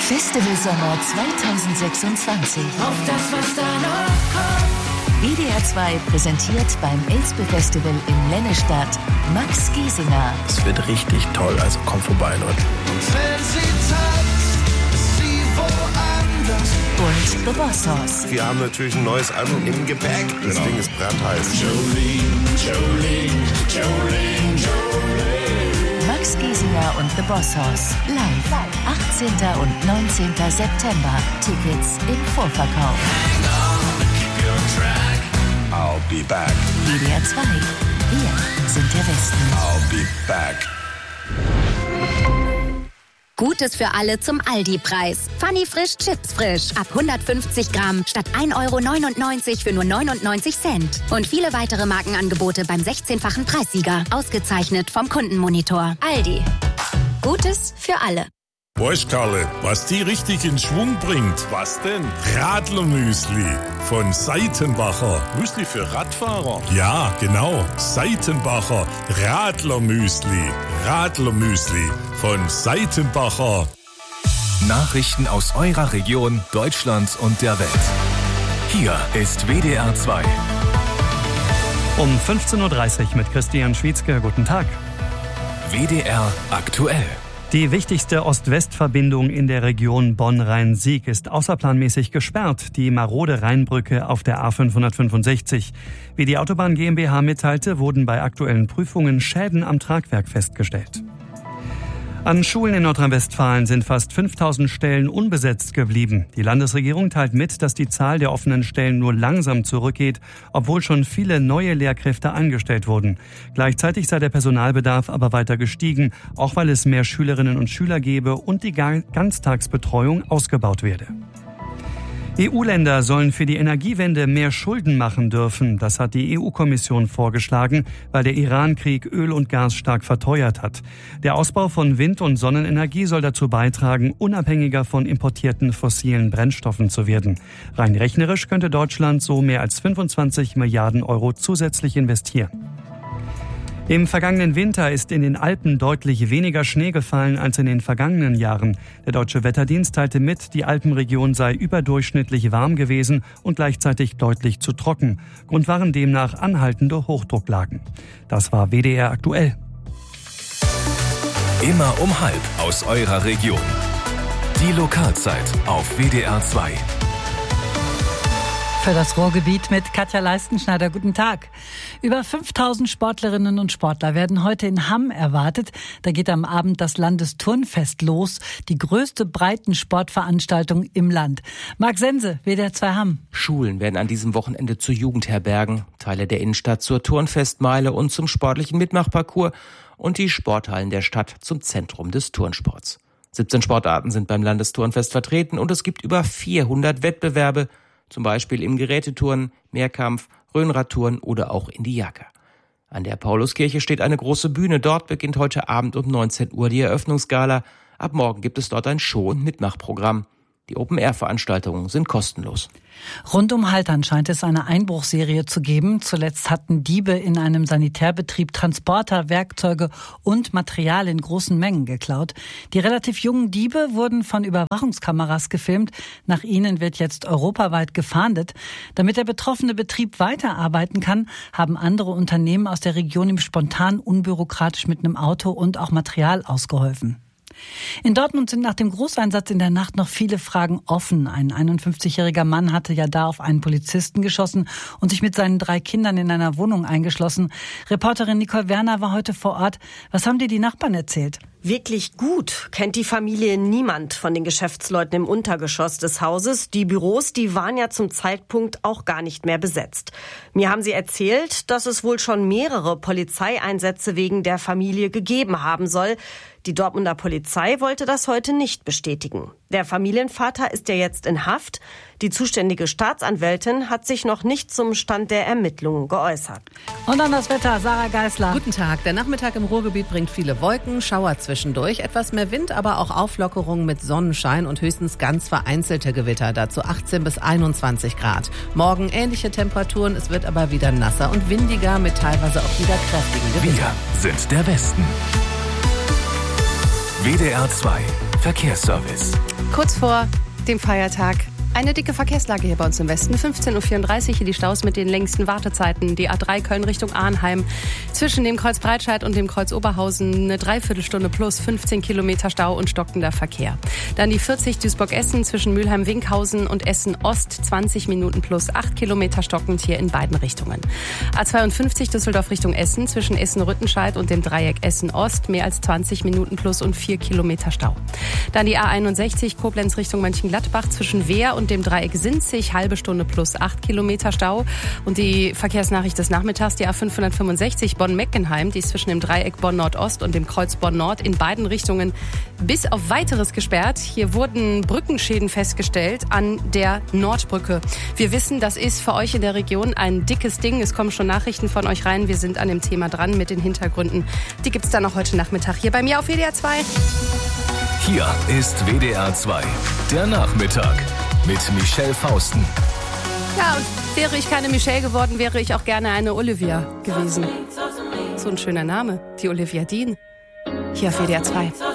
Festival Sommer 2026. Auf das, was da noch kommt. WDR 2 präsentiert beim Elspe Festival in Lennestadt Max Giesinger. Es wird richtig toll, also kommt vorbei, Leute. Und wenn sie tanzt, ist sie woanders. Und The Boss Hoss. Wir haben natürlich ein neues Album im Gepäck. Das Ding ist brandheiß. Jolene. Max Giesinger und The Boss Hoss. Live. 18. und 19. September. Tickets im Vorverkauf. I'll be back. WDR 2. Wir sind der Westen. I'll be back. Gutes für alle zum Aldi-Preis. Funny Frisch Chips frisch. Ab 150 Gramm statt 1,99 € für nur 99 Cent. Und viele weitere Markenangebote beim 16-fachen Preissieger. Ausgezeichnet vom Kundenmonitor. Aldi. Gutes für alle. Weißt Karle, was die richtig in Schwung bringt? Was denn? Radlermüsli von Seitenbacher. Müsli für Radfahrer. Ja, genau. Seitenbacher Radlermüsli. Radlermüsli von Seitenbacher. Nachrichten aus eurer Region, Deutschland und der Welt. Hier ist WDR 2. Um 15.30 Uhr mit Christian Schwietzke. Guten Tag. WDR aktuell. Die wichtigste Ost-West-Verbindung in der Region Bonn-Rhein-Sieg ist außerplanmäßig gesperrt, die marode Rheinbrücke auf der A565. Wie die Autobahn GmbH mitteilte, wurden bei aktuellen Prüfungen Schäden am Tragwerk festgestellt. An Schulen in Nordrhein-Westfalen sind fast 5000 Stellen unbesetzt geblieben. Die Landesregierung teilt mit, dass die Zahl der offenen Stellen nur langsam zurückgeht, obwohl schon viele neue Lehrkräfte eingestellt wurden. Gleichzeitig sei der Personalbedarf aber weiter gestiegen, auch weil es mehr Schülerinnen und Schüler gebe und die Ganztagsbetreuung ausgebaut werde. EU-Länder sollen für die Energiewende mehr Schulden machen dürfen. Das hat die EU-Kommission vorgeschlagen, weil der Iran-Krieg Öl und Gas stark verteuert hat. Der Ausbau von Wind- und Sonnenenergie soll dazu beitragen, unabhängiger von importierten fossilen Brennstoffen zu werden. Rein rechnerisch könnte Deutschland so mehr als 25 Milliarden Euro zusätzlich investieren. Im vergangenen Winter ist in den Alpen deutlich weniger Schnee gefallen als in den vergangenen Jahren. Der Deutsche Wetterdienst teilte mit, die Alpenregion sei überdurchschnittlich warm gewesen und gleichzeitig deutlich zu trocken. Grund waren demnach anhaltende Hochdrucklagen. Das war WDR aktuell. Immer um 12 aus eurer Region. Die Lokalzeit auf WDR 2. Für das Ruhrgebiet mit Katja Leistenschneider. Guten Tag. Über 5000 Sportlerinnen und Sportler werden heute in Hamm erwartet. Da geht am Abend das Landesturnfest los, die größte Breitensportveranstaltung im Land. Marc Sense, WDR 2 Hamm. Schulen werden an diesem Wochenende zu Jugendherbergen, Teile der Innenstadt zur Turnfestmeile und zum sportlichen Mitmachparcours und die Sporthallen der Stadt zum Zentrum des Turnsports. 17 Sportarten sind beim Landesturnfest vertreten und es gibt über 400 Wettbewerbe, zum Beispiel im Geräteturnen, Mehrkampf, Rhönradtouren oder auch in die Jacke. An der Pauluskirche steht eine große Bühne. Dort beginnt heute Abend um 19 Uhr die Eröffnungsgala. Ab morgen gibt es dort ein Show- und Mitmachprogramm. Die Open-Air-Veranstaltungen sind kostenlos. Rund um Haltern scheint es eine Einbruchserie zu geben. Zuletzt hatten Diebe in einem Sanitärbetrieb Transporter, Werkzeuge und Material in großen Mengen geklaut. Die relativ jungen Diebe wurden von Überwachungskameras gefilmt. Nach ihnen wird jetzt europaweit gefahndet. Damit der betroffene Betrieb weiterarbeiten kann, haben andere Unternehmen aus der Region ihm spontan unbürokratisch mit einem Auto und auch Material ausgeholfen. In Dortmund sind nach dem Großeinsatz in der Nacht noch viele Fragen offen. Ein 51-jähriger Mann hatte ja da auf einen Polizisten geschossen und sich mit seinen 3 Kindern in einer Wohnung eingeschlossen. Reporterin Nicole Werner war heute vor Ort. Was haben dir die Nachbarn erzählt? Wirklich gut kennt die Familie niemand von den Geschäftsleuten im Untergeschoss des Hauses. Die Büros, die waren ja zum Zeitpunkt auch gar nicht mehr besetzt. Mir haben sie erzählt, dass es wohl schon mehrere Polizeieinsätze wegen der Familie gegeben haben soll. Die Dortmunder Polizei wollte das heute nicht bestätigen. Der Familienvater ist ja jetzt in Haft. Die zuständige Staatsanwältin hat sich noch nicht zum Stand der Ermittlungen geäußert. Und dann das Wetter, Sarah Geisler. Guten Tag. Der Nachmittag im Ruhrgebiet bringt viele Wolken, Schauer zwischendurch, etwas mehr Wind, aber auch Auflockerung mit Sonnenschein und höchstens ganz vereinzelte Gewitter, dazu 18 bis 21 Grad. Morgen ähnliche Temperaturen, es wird aber wieder nasser und windiger mit teilweise auch wieder kräftigen Gewittern. Wir sind der Westen. WDR 2 Verkehrsservice. Kurz vor dem Feiertag eine dicke Verkehrslage hier bei uns im Westen. 15.34 Uhr hier die Staus mit den längsten Wartezeiten. Die A3 Köln Richtung Arnheim. Zwischen dem Kreuz Breitscheid und dem Kreuz Oberhausen eine Dreiviertelstunde plus 15 Kilometer Stau und stockender Verkehr. Dann die 40 Duisburg-Essen zwischen Mülheim-Winkhausen und Essen-Ost. 20 Minuten plus 8 Kilometer stockend hier in beiden Richtungen. A52 Düsseldorf Richtung Essen zwischen Essen-Rüttenscheid und dem Dreieck Essen-Ost. Mehr als 20 Minuten plus und 4 Kilometer Stau. Dann die A61 Koblenz Richtung Mönchengladbach zwischen Wehr und dem Dreieck Sinzig, halbe Stunde plus 8 Kilometer Stau. Und die Verkehrsnachricht des Nachmittags, die A565 Bonn-Meckenheim, die ist zwischen dem Dreieck Bonn-Nordost und dem Kreuz Bonn-Nord in beiden Richtungen bis auf Weiteres gesperrt. Hier wurden Brückenschäden festgestellt an der Nordbrücke. Wir wissen, das ist für euch in der Region ein dickes Ding. Es kommen schon Nachrichten von euch rein. Wir sind an dem Thema dran mit den Hintergründen. Die gibt's dann auch heute Nachmittag hier bei mir auf WDR 2. Hier ist WDR 2, der Nachmittag. Mit Michelle Fausten. Ja, und wäre ich keine Michelle geworden, wäre ich auch gerne eine Olivia gewesen. So ein schöner Name, die Olivia Dean. Hier auf WDR 2.